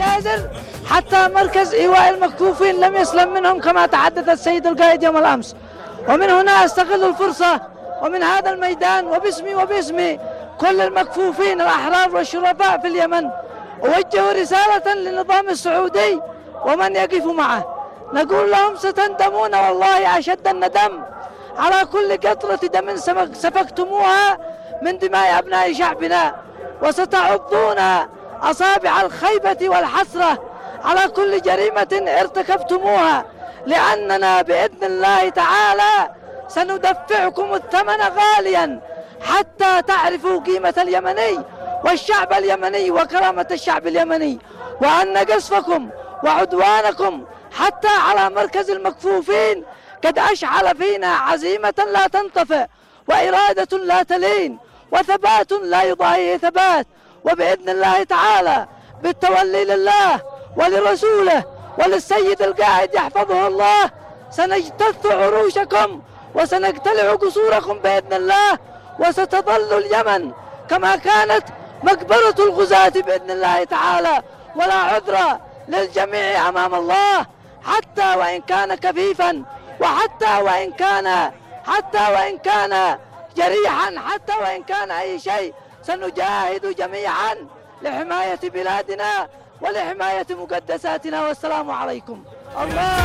المجازر حتى مركز إيواء المكفوفين لم يسلم منهم كما تحدث السيد القائد يوم الأمس. ومن هنا أستغل الفرصة ومن هذا الميدان وباسمي وباسم كل المكفوفين الأحرار والشرفاء في اليمن أوجه رسالة للنظام السعودي ومن يقف معه، نقول لهم ستندمون والله أشد الندم على كل قطرة دم سفكتموها من دماء أبناء شعبنا، وستعضون أصابع الخيبة والحسرة على كل جريمة ارتكبتموها، لأننا بإذن الله تعالى سندفعكم الثمن غاليا حتى تعرفوا قيمة اليمني والشعب اليمني وكرامة الشعب اليمني، وأن قصفكم وعدوانكم حتى على مركز المكفوفين قد أشعل فينا عزيمة لا تنطفئ وإرادة لا تلين وثبات لا يضاهيه ثبات، وبإذن الله تعالى بالتولي لله ولرسوله وللسيد القائد يحفظه الله سنجتث عروشكم وسنقتلع قصوركم بإذن الله، وستظل اليمن كما كانت مقبرة الغزاة بإذن الله تعالى، ولا عذر للجميع أمام الله حتى وإن كان كفيفا، وحتى وإن كان جريحا، حتى وإن كان أي شيء سنجاهد جميعا لحماية بلادنا ولحماية مقدساتنا. والسلام عليكم. الله